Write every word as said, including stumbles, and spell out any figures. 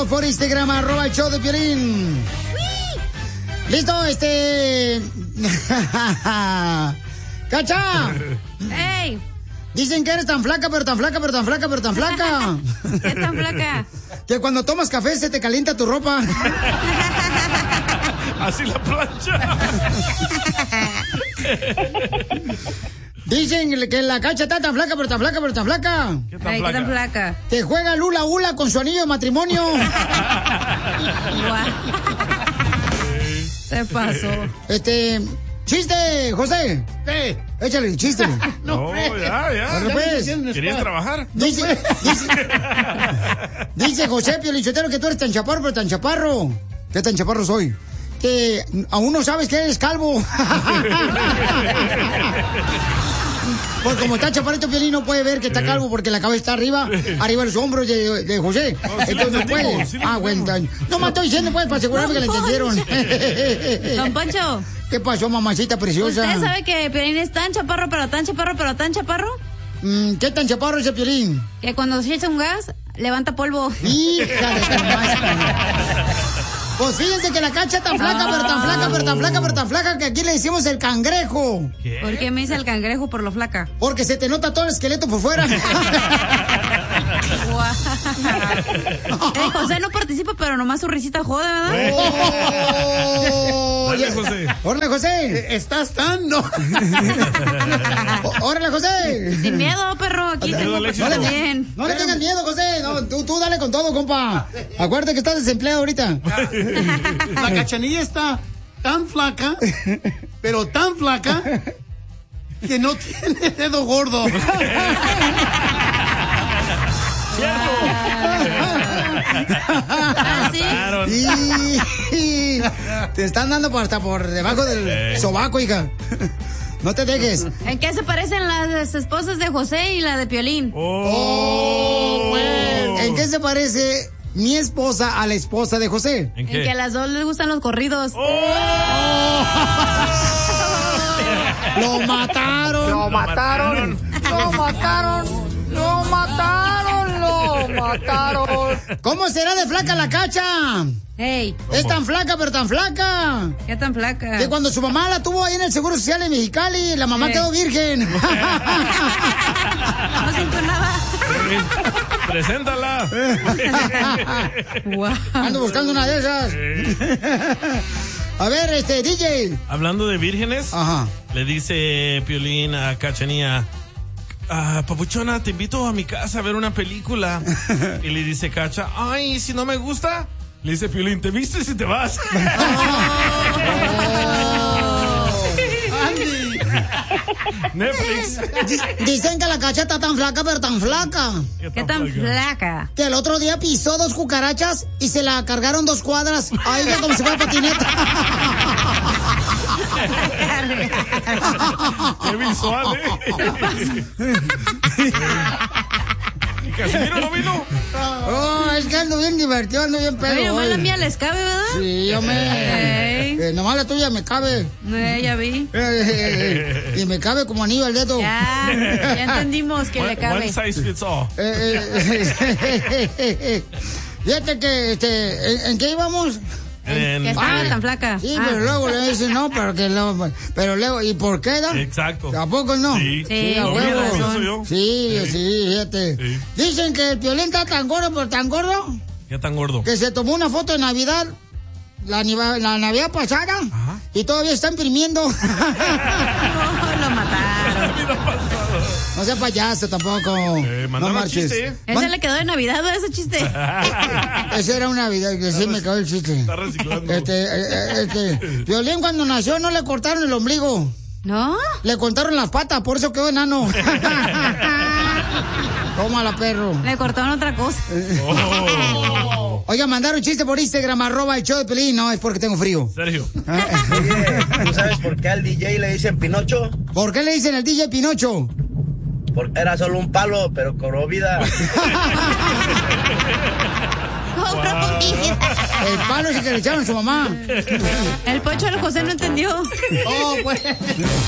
voz por Instagram, arroba el show de Piolín. ¿Listo? Este... ¡Cacha! ¡Ey! Dicen que eres tan flaca, pero tan flaca, pero tan flaca, pero tan flaca. ¿Qué tan flaca? Que cuando tomas café se te calienta tu ropa. Así la plancha. Dicen que la Cacha está tan flaca, pero tan flaca, pero tan flaca. ¿Qué tan, Ay, flaca? ¿Qué tan flaca? Que juega Lula Ula con su anillo de matrimonio. Se pasó. Este... ¡Chiste, José! ¿Qué? Échale el chiste. No, no ya, ya. Pues. ¿Querías trabajar? Dice, dice, dice José Piolichotero que tú eres tan chaparro, pero tan chaparro. ¿Qué tan chaparro soy? Que aún no sabes que eres calvo. Pues como está chaparrito, Piolín no puede ver que está calvo porque la cabeza está arriba, arriba de los hombros de, de José. No, sí. Entonces no puede. Sí, ah, bueno. No me estoy diciendo pues para asegurarme que la entendieron. Don Poncho. ¿Qué pasó, mamacita preciosa? ¿Usted sabe que Piolín es tan chaparro, pero tan chaparro, pero tan chaparro? Mm, ¿Qué tan chaparro es el Piolín? Que cuando se echa un gas, levanta polvo. Hija de tu madre. Pues fíjense que la Cacha tan flaca, pero tan flaca, pero tan flaca, pero tan flaca que aquí le decimos el cangrejo. ¿Qué? ¿Por qué me dice el cangrejo por lo flaca? Porque se te nota todo el esqueleto por fuera. eh, José no participa, pero nomás su risita jode, ¿verdad? Oh, Dale, José. Órale, José. ¿Estás tan? No. Órale, José. Sin miedo, perro. Aquí no, tengo le, bien. No le tengas miedo, José. No, tú, tú dale con todo, compa. Acuérdate que estás desempleado ahorita. La Cachanilla está tan flaca, pero tan flaca, que no tiene dedo gordo. ¿Ah, sí? Y... te están dando hasta por debajo del sobaco, hija. No te dejes. ¿En qué se parecen las esposas de José y la de Piolín? Oh, bueno. ¿En qué se parece mi esposa a la esposa de José? ¿En, ¿En que a las dos les gustan los corridos? Oh. Oh. ¡Lo mataron! ¡Lo mataron! ¡Lo mataron! ¡Lo mataron! ¡Lo mataron! ¿Cómo será de flaca la Cacha? Hey. Es tan flaca, pero tan flaca. ¿Qué tan flaca? Que cuando su mamá la tuvo ahí en el Seguro Social de Mexicali, la mamá hey. quedó virgen. No siento nada. Preséntala. Wow. Ando buscando una de esas. A ver, este, D J. Hablando de vírgenes, ajá, le dice Piolín a Cachanía: ah, papuchona, te invito a mi casa a ver una película. Y le dice Cacha: ay, si no me gusta. Le dice Piolín: te vistes y te vas. Andy. Netflix. Dicen que la Cacha está tan flaca, pero tan flaca. ¿Qué, ¿Qué tan flaca? flaca? Que el otro día pisó dos cucarachas y se la cargaron dos cuadras. Ay, ya como si fuera patineta. Qué visual, ¿eh? ¿Casimiro no vino? Oh, es que ando bien divertido, ando bien pedo. Oye, nomás la mía les cabe, ¿verdad? Sí, yo me... Hey. Eh, nomás la tuya me cabe. Eh, ya vi. Y me cabe como anillo al dedo. Ya, ya entendimos que one, le cabe. One size fits all. Fíjate que, este, ¿en, ¿en qué íbamos? En, que estaba ah, tan flaca. Sí, ah. pero luego le dicen no, pero que luego, pero luego, ¿y por qué, da? Exacto. ¿A poco no? Sí, sí, sí a huevo. Sí, sí, sí, fíjate. Sí. Dicen que el Piolín está tan gordo, pero tan gordo. ¿Qué tan gordo? Que se tomó una foto de Navidad, la, la Navidad pasada, ajá, y todavía está imprimiendo. Oh, lo mataron. No sea payaso tampoco. Eh, no marches. Chiste, ¿eh? Ese Man... le quedó de Navidad, ¿no? Ese chiste. Ese era una Navidad, que sí me quedó el chiste. Está reciclando. Este, este, Piolín cuando nació no le cortaron el ombligo. ¿No? Le cortaron las patas, por eso quedó enano. Tómala, perro. Le cortaron otra cosa. Oh. Oiga, mandaron chiste por Instagram, arroba el show de Piolín. No, es porque tengo frío. Sergio. Oye, ¿tú sabes por qué al D J le dicen Pinocho? ¿Por qué le dicen al D J Pinocho? Porque era solo un palo, pero cobró vida. Cobró vida. El palo es el que le echaron a su mamá. El Poncho del José no entendió. Oh, pues.